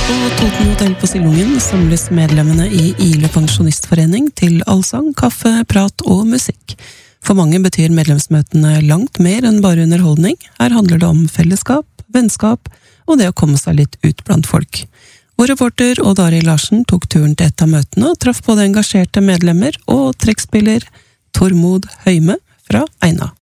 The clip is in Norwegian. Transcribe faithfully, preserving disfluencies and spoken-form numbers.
På Toten Hotel på Sillungen samles medlemmene i Ile Pensjonistforening til allsang, kaffe, prat og musikk. For mange betyr medlemsmøtene langt mer enn bare underholdning. Her handler det om fellesskap, vennskap og det å komme seg litt ut blant folk. Vår reporter Odd Arild Larsen tok turen til et av møtene og traff både engasjerte medlemmer og trekkspiller Tormod Høime fra Eina.